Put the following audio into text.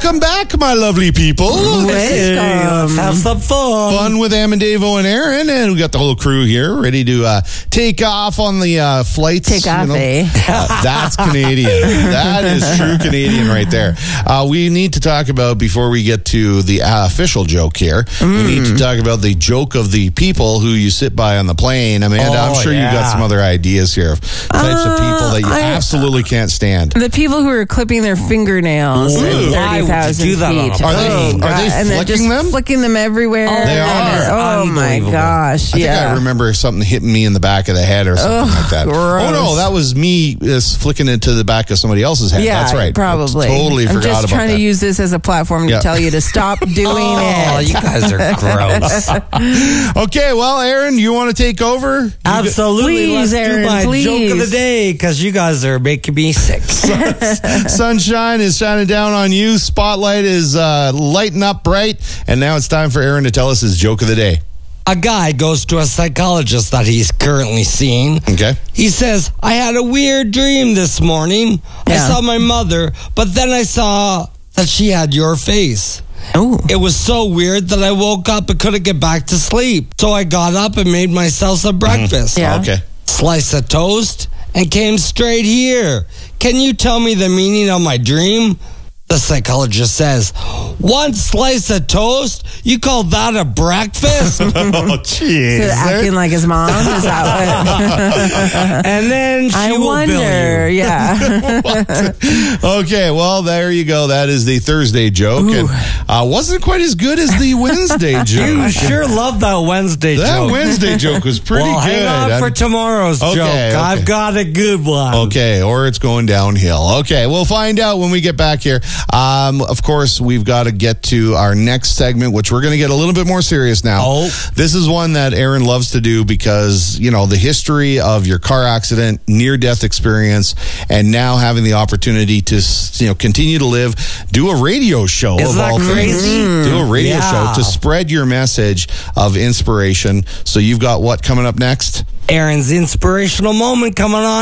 Welcome back, my lovely people. Let's have some fun. Fun with Am and Davo and Aaron, and we got the whole crew here ready to take off on the flights. Take off, eh? That's Canadian. That is true Canadian right there. We need to talk about, before we get to the official joke here, we need to talk about the joke of the people who you sit by on the plane. Amanda, I'm sure you got some other ideas here of types of people that you absolutely can't stand. The people who are clipping their fingernails at 30,000 do that on a feet. plane? Are they and they're just flicking them? flicking them everywhere. They are. Oh my Unbelievable. gosh! I think I remember something hitting me in the back of the head or something like that. gross. Oh no, that was me flicking it to the back of somebody else's head. Yeah, That's right. probably. Totally forgot I'm just about trying that. to use this as a platform to tell you to stop doing Oh, it. you guys are gross. Okay, well, Aaron, you want to take over? Absolutely. Please, Let's Aaron, do my please. joke of the day because you guys are making me sick. Sunshine is shining down on you. Spotlight is lighting up bright. And now it's time for Aaron to tell us his joke of the day. A guy goes to a psychologist that he's currently seeing. Okay. He says, I had a weird dream this morning. I Yeah. saw my mother, but then I saw that she had your face. Oh, It was so weird that I woke up and couldn't get back to sleep. So I got up and made myself some breakfast. Yeah. Okay. Slice of toast and came straight here. Can you tell me the meaning of my dream? The psychologist says, one slice of toast? You call that a breakfast? Oh, jeez. so acting like his mom is that what? And then she I will wonder. bill you. Yeah. Okay, well, there you go. That is the Thursday joke. And wasn't quite as good as the Wednesday joke. You sure love that Wednesday That joke. Wednesday joke was pretty Well, good. hang on for tomorrow's Okay, joke. okay. I've got a good one. Okay, or it's going downhill. Okay, we'll find out when we get back here. Of course, we've got to get to our next segment, which we're going to get a little bit more serious now. Oh. This is one that Aaron loves to do because, you know, the history of your car accident, near-death experience, and now having the opportunity to, you know, continue to live, do a radio show Isn't of that all crazy? things. Do a radio Yeah. show to spread your message of inspiration. So you've got what coming up next? Aaron's inspirational moment coming on